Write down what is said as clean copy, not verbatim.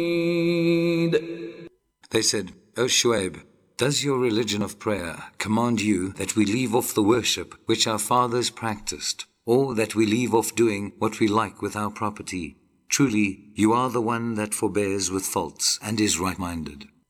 They said, O Shuaib, does your religion of prayer command you that we leave off the worship which our fathers practiced, or that we leave off doing what we like with our property? Truly, you are the one that forbears with faults and is right-minded.